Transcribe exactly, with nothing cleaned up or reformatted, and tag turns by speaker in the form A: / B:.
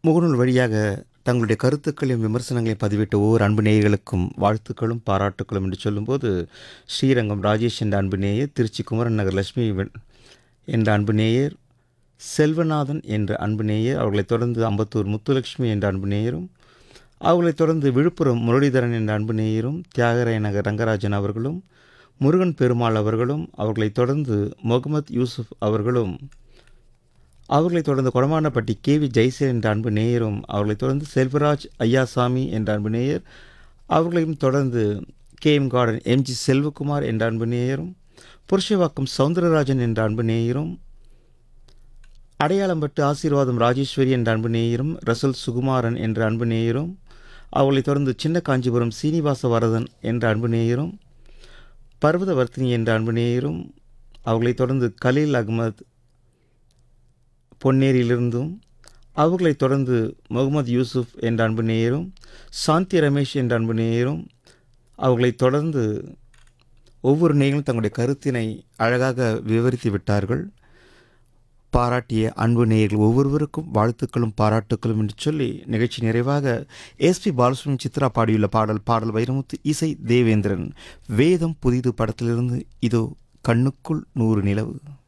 A: முகநூல் வழியாக தங்களுடைய கருத்துக்களையும் விமர்சனங்களையும் பதிவிட்ட ஒவ்வொரு அன்பு நேயர்களுக்கும் வாழ்த்துக்களும் பாராட்டுக்களும் என்று சொல்லும்போது, ஸ்ரீரங்கம் ராஜேஷ் என்ற அன்பு நேயர், திருச்சி குமரன் நகர் லட்சுமி வெ- என்ற அன்பு நேயர், செல்வநாதன் என்ற அன்பு நேயர், அவர்களைத் தொடர்ந்து அம்பத்தூர் முத்துலட்சுமி என்ற அன்பு நேயரும், அவர்களைத் தொடர்ந்து விழுப்புரம் முரளிதரன் என்ற அன்பு நேயரும், தியாகராய நகர் ரங்கராஜன் அவர்களும், முருகன் பெருமாள் அவர்களும், அவர்களைத் தொடர்ந்து முகமது யூசுப் அவர்களும், அவர்களைத் தொடர்ந்து கொடமானப்பட்டி கே வி ஜெய்சேல் என்ற அன்பு நேயரும், அவர்களைத் தொடர்ந்து செல்வராஜ் ஐயாசாமி என்ற அன்பு நேயர், அவர்களையும் தொடர்ந்து K M garden M G Selvakumar என்ற அன்பு நேயரும், புருஷவாக்கம் சவுந்தரராஜன் என்ற அன்பு நேயரும், அடையாளம்பட்டு ஆசீர்வாதம் ராஜேஸ்வரி என்ற அன்பு நேயரும், ரசல் சுகுமாரன் என்ற அன்பு நேயரும், அவர்களைத் தொடர்ந்து சின்ன காஞ்சிபுரம் சீனிவாச வரதன் என்ற அன்பு நேயரும், பர்வதவர்த்தினி என்ற அன்பு நேயரும், அவர்களைத் தொடர்ந்து கலீல் அகமது பொன்னேரியிலிருந்தும், அவர்களைத் தொடர்ந்து முகமது யூசுப் என்ற அன்பு நேயரும், சாந்தி ரமேஷ் என்ற அன்பு நேயரும், அவர்களைத் தொடர்ந்து ஒவ்வொரு நேயர்களும் தங்களுடைய கருத்தினை அழகாக விவரித்து விட்டார்கள். பாராட்டிய அன்பு நேயர்கள் ஒவ்வொருவருக்கும் வாழ்த்துக்களும் பாராட்டுக்களும் என்று சொல்லி நிகழ்ச்சி நிறைவாக எஸ்பி பாலசுப்ரமணியம் சித்ரா பாடியுள்ள பாடல் பாடல் வைரமுத்து, இசை தேவேந்திரன், வேதம் புதிது படத்திலிருந்து இதோ கண்ணுக்குள் நூறு நிலவு.